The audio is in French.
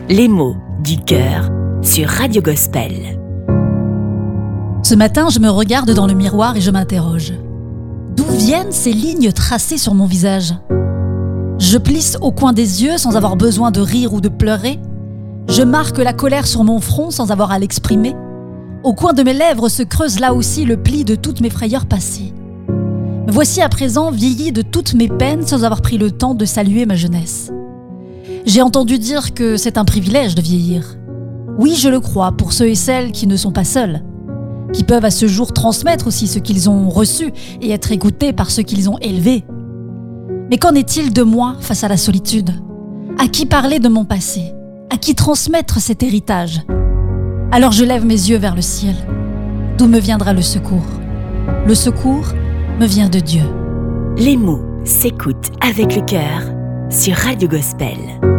Les mots du cœur sur Radio Gospel. Ce matin, je me regarde dans le miroir et je m'interroge. D'où viennent ces lignes tracées sur mon visage ? Je plisse au coin des yeux sans avoir besoin de rire ou de pleurer. Je marque la colère sur mon front sans avoir à l'exprimer. Au coin de mes lèvres se creuse là aussi le pli de toutes mes frayeurs passées. Me voici à présent vieilli de toutes mes peines sans avoir pris le temps de saluer ma jeunesse. J'ai entendu dire que c'est un privilège de vieillir. Oui, je le crois, pour ceux et celles qui ne sont pas seuls, qui peuvent à ce jour transmettre aussi ce qu'ils ont reçu et être écoutés par ceux qu'ils ont élevés. Mais qu'en est-il de moi face à la solitude ? À qui parler de mon passé ? À qui transmettre cet héritage ? Alors je lève mes yeux vers le ciel. D'où me viendra le secours ? Le secours me vient de Dieu. Les mots s'écoutent avec le cœur sur Radio Gospel.